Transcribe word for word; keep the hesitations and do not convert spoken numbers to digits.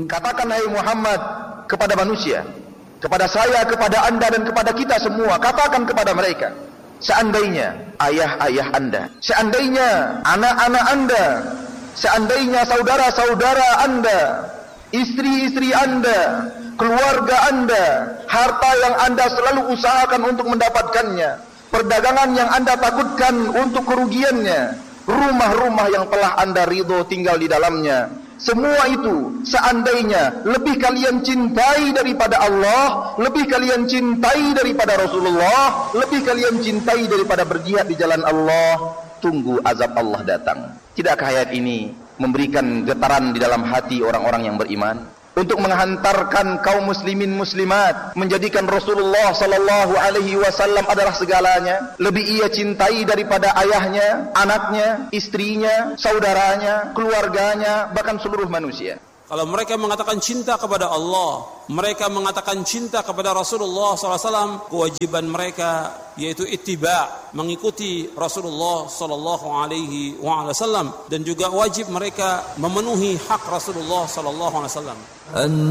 Katakan hai Muhammad kepada manusia, kepada saya, kepada anda dan kepada kita semua, katakan kepada mereka, seandainya ayah-ayah anda, seandainya anak-anak anda, seandainya saudara-saudara anda, istri-istri anda, keluarga anda, harta yang anda selalu usahakan untuk mendapatkannya, perdagangan yang anda takutkan untuk kerugiannya, rumah-rumah yang telah anda ridho tinggal di dalamnya, semua itu seandainya lebih kalian cintai daripada Allah, lebih kalian cintai daripada Rasulullah, lebih kalian cintai daripada berjihad di jalan Allah, tunggu azab Allah datang. Tidakkah ayat ini memberikan getaran di dalam hati orang-orang yang beriman untuk menghantarkan kaum muslimin muslimat menjadikan Rasulullah sallallahu alaihi wasallam adalah segalanya, lebih ia cintai daripada ayahnya, anaknya, istrinya, saudaranya, keluarganya, bahkan seluruh manusia. Kalau mereka mengatakan cinta kepada Allah, mereka mengatakan cinta kepada Rasulullah sallallahu alaihi wasallam, kewajiban mereka yaitu ittiba, mengikuti Rasulullah sallallahu alaihi wasallam, dan juga wajib mereka memenuhi hak Rasulullah sallallahu alaihi wasallam.